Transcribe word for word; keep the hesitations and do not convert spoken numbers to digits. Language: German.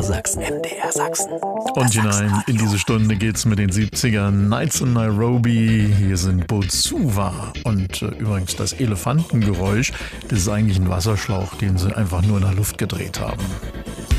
Sachsen, M D R Sachsen. Und hinein in diese Stunde geht's mit den siebzigern. Nights in Nairobi, hier sind Bozuwa. Und äh, übrigens das Elefantengeräusch, das ist eigentlich ein Wasserschlauch, den sie einfach nur in der Luft gedreht haben.